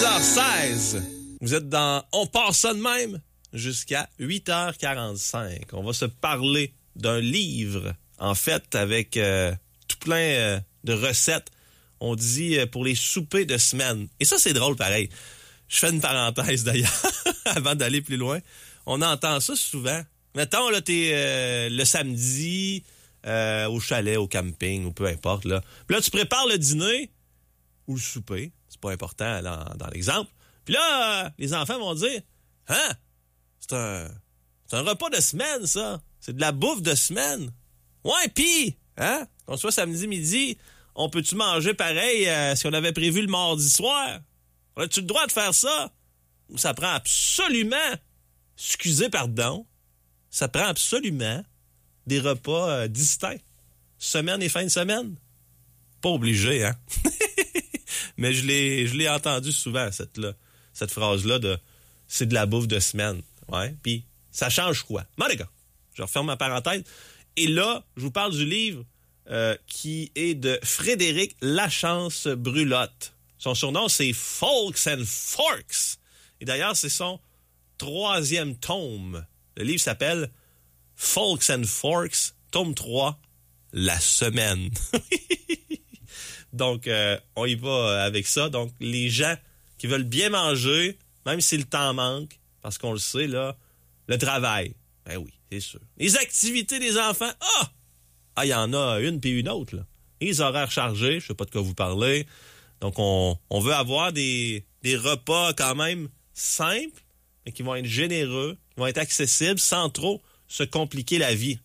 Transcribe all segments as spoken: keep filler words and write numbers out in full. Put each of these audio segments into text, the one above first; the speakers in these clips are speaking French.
heures seize. Vous êtes dans On part ça de même jusqu'à huit heures quarante-cinq. On va se parler d'un livre, en fait, avec euh, tout plein euh, de recettes. On dit euh, pour les soupers de semaine. Et ça, c'est drôle pareil. Je fais une parenthèse d'ailleurs, avant d'aller plus loin. On entend ça souvent. Mettons, là, t'es euh, le samedi euh, au chalet, au camping, ou peu importe. Là. Puis là, tu prépares le dîner ou le souper. C'est pas important dans, dans l'exemple. Puis là, euh, les enfants vont dire « Hein? C'est un, c'est un repas de semaine, ça. C'est de la bouffe de semaine. Ouais, pis, hein? Qu'on soit samedi midi, on peut-tu manger pareil euh, si on avait prévu le mardi soir? On a-tu le droit de faire ça? Ou ça prend absolument, excusez, pardon, ça prend absolument des repas euh, distincts. Semaine et fin de semaine. Pas obligé, hein? Mais je l'ai, je l'ai entendu souvent, cette, là, cette phrase-là de « c'est de la bouffe de semaine ». Ouais, puis ça change quoi? Bon, les gars, je referme ma parenthèse. Et là, je vous parle du livre euh, qui est de Frédéric Lachance-Brulotte. Son surnom, c'est Folks and Forks. Et d'ailleurs, c'est son troisième tome. Le livre s'appelle Folks and Forks, tome trois, La semaine. Donc, euh, on y va avec ça. Donc, les gens qui veulent bien manger, même si le temps manque, parce qu'on le sait, là, le travail, ben oui, c'est sûr. Les activités des enfants, ah! Ah, il y en a une puis une autre, là. Les horaires chargés, je sais pas de quoi vous parlez. Donc, on, on veut avoir des, des repas quand même simples, mais qui vont être généreux, qui vont être accessibles sans trop se compliquer la vie.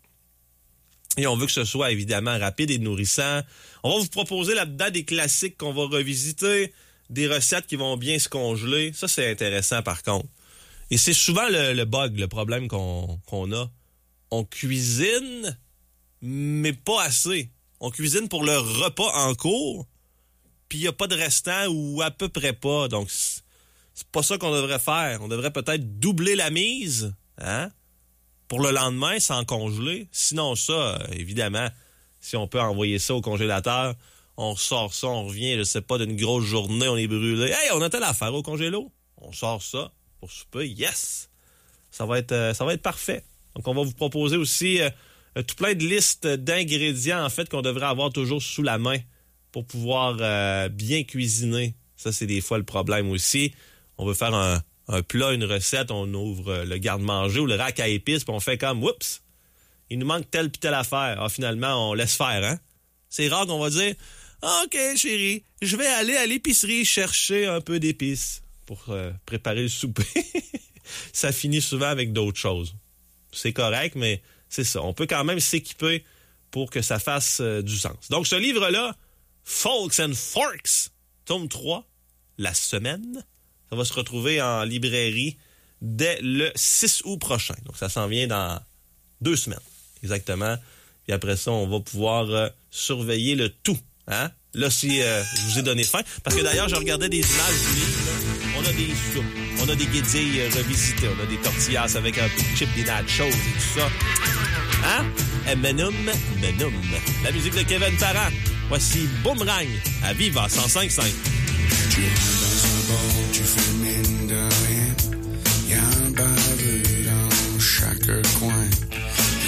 Et on veut que ce soit évidemment rapide et nourrissant. On va vous proposer là-dedans des classiques qu'on va revisiter, des recettes qui vont bien se congeler. Ça, c'est intéressant par contre. Et c'est souvent le, le bug, le problème qu'on, qu'on a. On cuisine, mais pas assez. On cuisine pour le repas en cours, puis il n'y a pas de restant ou à peu près pas. Donc, c'est, c'est pas ça qu'on devrait faire. On devrait peut-être doubler la mise, hein? Pour le lendemain, sans congeler. Sinon, ça, évidemment, si on peut envoyer ça au congélateur, on sort ça, on revient, je sais pas, d'une grosse journée, on est brûlé. Hey, on a telle affaire au congélo. On sort ça pour souper. Yes! Ça va être, euh, ça va être parfait. Donc, on va vous proposer aussi euh, tout plein de listes d'ingrédients, en fait, qu'on devrait avoir toujours sous la main pour pouvoir euh, bien cuisiner. Ça, c'est des fois le problème aussi. On veut faire un... un plat, une recette, on ouvre le garde-manger ou le rack à épices, puis on fait comme, oups, il nous manque telle puis telle affaire. Ah, finalement, on laisse faire, hein? C'est rare qu'on va dire, OK, chérie, je vais aller à l'épicerie chercher un peu d'épices pour euh, préparer le souper. Ça finit souvent avec d'autres choses. C'est correct, mais c'est ça. On peut quand même s'équiper pour que ça fasse euh, du sens. Donc, ce livre-là, Folks and Forks, tome trois, La semaine, ça va se retrouver en librairie dès le six août prochain. Donc, ça s'en vient dans deux semaines, exactement. Puis après ça, on va pouvoir euh, surveiller le tout. Hein? Là, si euh, je vous ai donné faim, parce que d'ailleurs, je regardais des images du livre. Là. On a des soupes, on a des guédilles revisitées, on a des tortillas avec un peu de chips, des nachos et tout ça. Hein? Et menum, menum. La musique de Kevin Parent. Voici Boomerang à Viva cent cinq virgule cinq. Tu fais mine de rien, y'a un baveux dans chaque coin.